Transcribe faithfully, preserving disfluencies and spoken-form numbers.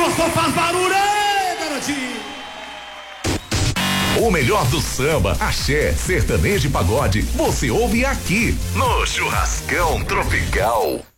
gostou faz barulho, hein, garotinho? O melhor do samba, axé, sertanejo e pagode, você ouve aqui no Churrascão Tropical.